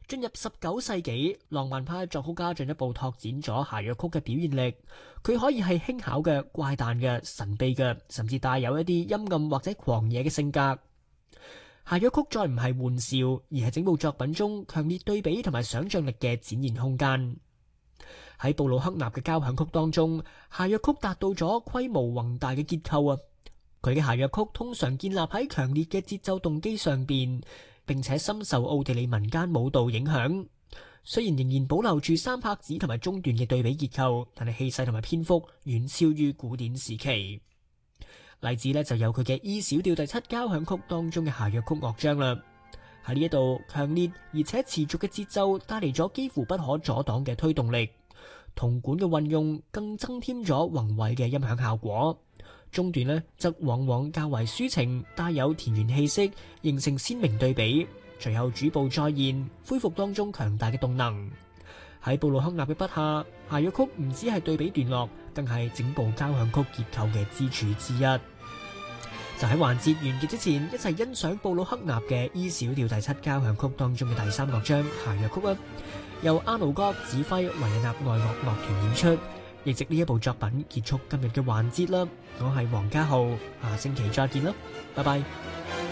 進入19世紀，浪漫派作曲家進一步拓展咗諧謔曲嘅表現力。佢可以係輕巧嘅、怪誕嘅、神秘嘅，甚至帶有一啲陰暗或者狂野嘅性格。諧謔曲再唔係玩笑，而係整部作品中強烈對比同埋想象力嘅展現空間。喺布魯克納嘅交響曲當中，諧謔曲達到咗規模宏大嘅結構啊！佢嘅諧謔曲通常建立喺強烈嘅節奏動機上邊，並且深受奧地利民間舞蹈影響。雖然仍然保留住三拍子同埋中段嘅對比結構，但係氣勢同埋篇幅遠超於古典時期。例子呢就有佢嘅 E 小調第7交響曲當中嘅諧謔曲樂章啦。喺呢一度，強烈而且持續嘅節奏帶嚟咗幾乎不可阻擋嘅推動力，銅管嘅運用更增添咗宏偉嘅音響效果。中段呢則往往較為抒情，帶有田園氣息，形成鮮明對比。隨後主步再現，恢復當中強大嘅動能。喺布魯克納嘅筆下，諧謔曲唔只係對比段落，更係整部交響曲結構嘅支柱之一。就喺環節完結之前，一齊欣賞布魯克納嘅 E 小調第7交響曲當中嘅第3樂章諧謔曲啊！由阿努戈指揮維也納愛樂樂團演出，亦藉呢一部作品結束今日嘅環節啦。我係黃家浩，下星期再見啦，拜拜。